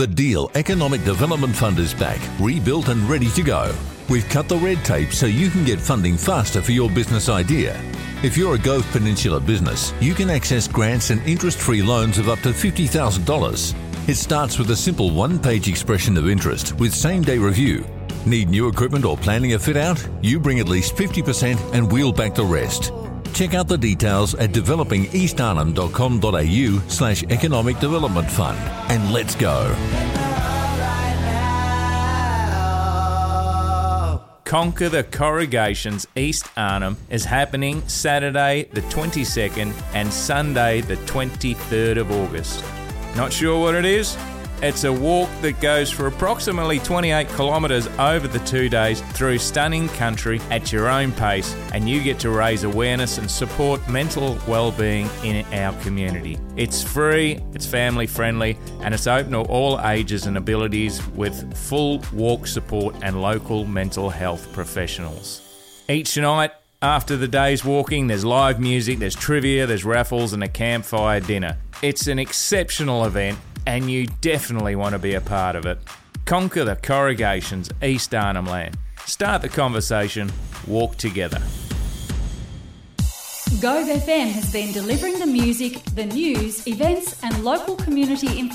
The Deal Economic Development Fund is back, rebuilt and ready to go. We've cut the red tape so you can get funding faster for your business idea. If you're a Gove Peninsula business, you can access grants and interest-free loans of up to $50,000. It starts with a simple one-page expression of interest with same-day review. Need new equipment or planning a fit-out? You bring at least 50% and we'll back the rest. Check out the details at developingeastarnhem.com.au/economic development fund. And let's go. Conquer the Corrugations East Arnhem is happening Saturday the 22nd and Sunday the 23rd of August. Not sure what it is? It's a walk that goes for approximately 28 kilometres over the 2 days through stunning country at your own pace, and you get to raise awareness and support mental well-being in our community. It's free, it's family friendly, and it's open to all ages and abilities with full walk support and local mental health professionals. Each night after the day's walking, there's live music, there's trivia, there's raffles and a campfire dinner. It's an exceptional event, and you definitely want to be a part of it. Conquer the Corrugations East Arnhem Land. Start the conversation, walk together. Gove FM has been delivering the music, the news, events and local community information